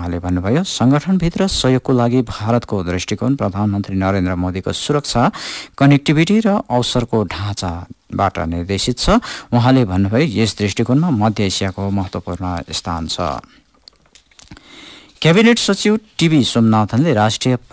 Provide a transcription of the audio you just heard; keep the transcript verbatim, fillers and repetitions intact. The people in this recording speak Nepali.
उहाँले भन्नुभयो, संगठनभित्र सहयोगको लागि भारतको दृष्टिकोण प्रधानमन्त्री नरेन्द्र मोदीको सुरक्षा, कनेक्टिभिटी र अवसरको ढाँचाबाट निर्देशित छ। उहाँले भन्नुभयो, यस दृष्टिकोणमा मध्य एसियाको महत्त्वपूर्ण स्थान छ। क्याबिनेट सचिव टिबी सोमनाथनले राष्ट्रिय